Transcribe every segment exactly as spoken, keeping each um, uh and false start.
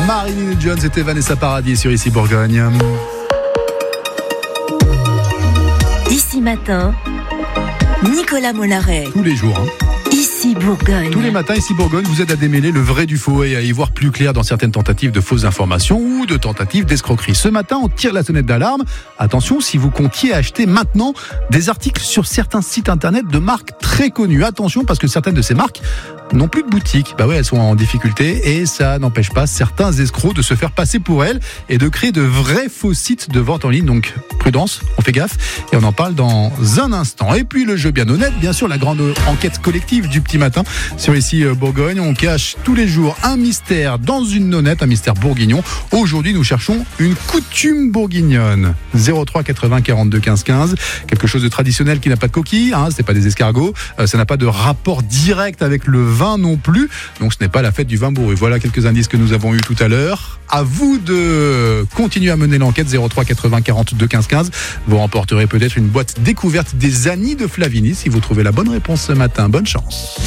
Marilyn Jones et Vanessa Paradis sur Ici Bourgogne. Ici Matin, Nicolas Mollaret. Tous les jours, hein. Ici Bourgogne. Tous les matins, Ici Bourgogne vous aide à démêler le vrai du faux et à y voir plus clair dans certaines tentatives de fausses informations ou de tentatives d'escroquerie. Ce matin, on tire la sonnette d'alarme. Attention, si vous comptiez acheter maintenant des articles sur certains sites internet de marques très connues. Attention, parce que certaines de ces marques n'ont plus de boutique. Bah ouais, elles sont en difficulté et ça n'empêche pas certains escrocs de se faire passer pour elles et de créer de vrais faux sites de vente en ligne. Donc prudence, on fait gaffe et on en parle dans un instant. Et puis le jeu bien honnête, bien sûr, la grande enquête collective du petit matin sur Ici Bourgogne. On cache tous les jours un mystère dans une nonnette, un mystère bourguignon. Aujourd'hui, nous cherchons une coutume bourguignonne. zéro trois quatre-vingts quarante-deux quinze quinze. Quelque chose de traditionnel qui n'a pas de coquille, hein, c'est pas des escargots, euh, ça n'a pas de rapport direct avec le vin non plus, donc ce n'est pas la fête du vin bourru. Voilà quelques indices que nous avons eus tout à l'heure. À vous de continuer à mener l'enquête. Zéro trois quatre-vingts quarante-deux quinze quinze. Vous remporterez peut-être une boîte découverte des Anis de Flavigny si vous trouvez la bonne réponse ce matin. Bonne chance.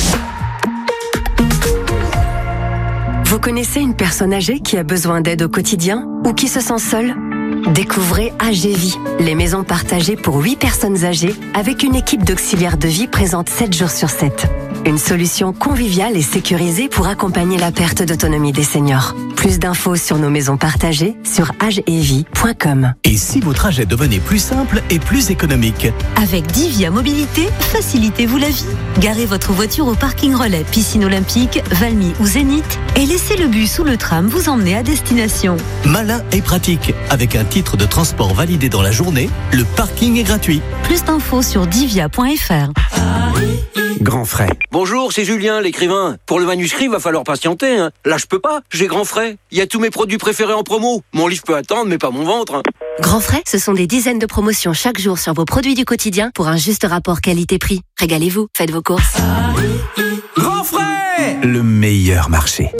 Vous connaissez une personne âgée qui a besoin d'aide au quotidien ou qui se sent seule ? Découvrez A G Vie, les maisons partagées pour huit personnes âgées avec une équipe d'auxiliaires de vie présente sept jours sur sept. Une solution conviviale et sécurisée pour accompagner la perte d'autonomie des seniors. Plus d'infos sur nos maisons partagées sur age et vie point com. Et si vos trajets devenaient plus simples et plus économiques ? Avec Divia Mobilité, facilitez-vous la vie. Garez votre voiture au parking relais Piscine Olympique, Valmy ou Zénith et laissez le bus ou le tram vous emmener à destination. Malin et pratique. Avec un titre de transport validé dans la journée, le parking est gratuit. Plus d'infos sur divia point f r. Grand frais. Bonjour, c'est Julien, l'écrivain. Pour le manuscrit, va falloir patienter. Hein. Là, je peux pas, j'ai Grand frais. Il y a tous mes produits préférés en promo. Mon livre peut attendre, mais pas mon ventre. Hein. Grand frais, ce sont des dizaines de promotions chaque jour sur vos produits du quotidien pour un juste rapport qualité-prix. Régalez-vous, faites vos courses. Grand frais, le meilleur marché.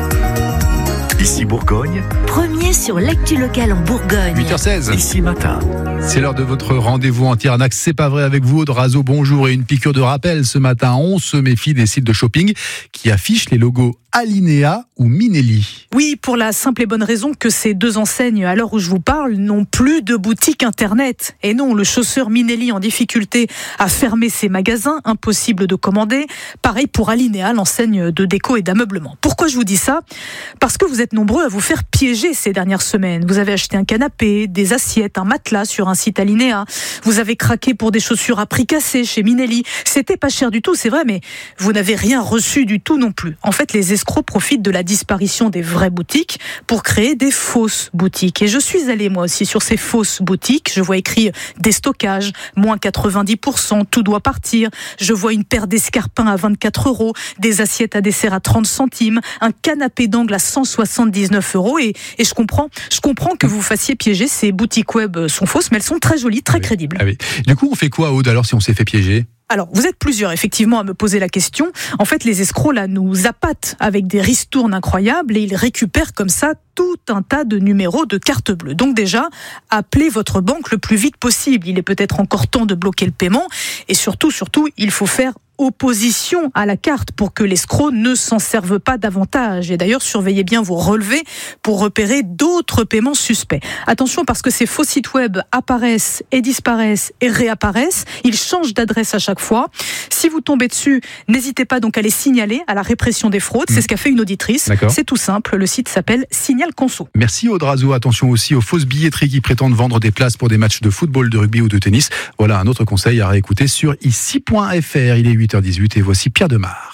Ici Bourgogne. Premier sur l'actu locale en Bourgogne. huit heures seize. Ici Matin. C'est l'heure de votre rendez-vous en Tiernax. C'est pas vrai avec vous, Aude Razo. Bonjour et une piqûre de rappel ce matin. On se méfie des sites de shopping qui affichent les logos Alinéa ou Minelli. Oui, pour la simple et bonne raison que ces deux enseignes, à l'heure où je vous parle, n'ont plus de boutique internet. Et non, le chausseur Minelli en difficulté a fermé ses magasins, impossible de commander. Pareil pour Alinéa, l'enseigne de déco et d'ameublement. Pourquoi je vous dis ça ? Parce que vous êtes nombreux à vous faire piéger ces dernières semaines. Vous avez acheté un canapé, des assiettes, un matelas sur un site Alinéa. Vous avez craqué pour des chaussures à prix cassé chez Minelli. C'était pas cher du tout, c'est vrai, mais vous n'avez rien reçu du tout non plus. En fait, les escrocs profitent de la disparition des vraies boutiques pour créer des fausses boutiques. Et je suis allée moi aussi sur ces fausses boutiques. Je vois écrit déstockage, moins quatre-vingt-dix pour cent, tout doit partir. Je vois une paire d'escarpins à vingt-quatre euros, des assiettes à dessert à trente centimes, un canapé d'angle à cent soixante-dix-neuf euros. Et, et je comprends, je comprends que vous fassiez piéger. Ces boutiques web sont fausses, mais elles sont très jolies, très ah oui. crédibles. Ah oui. Du coup, on fait quoi, Aude, alors si on s'est fait piéger ? Alors, vous êtes plusieurs, effectivement, à me poser la question. En fait, les escrocs, là, nous appâtent avec des ristournes incroyables et ils récupèrent comme ça tout un tas de numéros de carte bleue. Donc déjà, appelez votre banque le plus vite possible. Il est peut-être encore temps de bloquer le paiement. Et surtout, surtout, il faut faire opposition à la carte pour que l'escroc ne s'en serve pas davantage. Et d'ailleurs, surveillez bien vos relevés pour repérer d'autres paiements suspects. Attention, parce que ces faux sites web apparaissent et disparaissent et réapparaissent. Ils changent d'adresse à chaque fois. Si vous tombez dessus, n'hésitez pas donc à les signaler à la répression des fraudes. C'est mmh. ce qu'a fait une auditrice. D'accord. C'est tout simple. Le site s'appelle Signal Conso. Merci Aude Razo. Attention aussi aux fausses billetteries qui prétendent vendre des places pour des matchs de football, de rugby ou de tennis. Voilà un autre conseil à réécouter sur ici point f r. Il est huit heures dix-huit et voici Pierre Demar.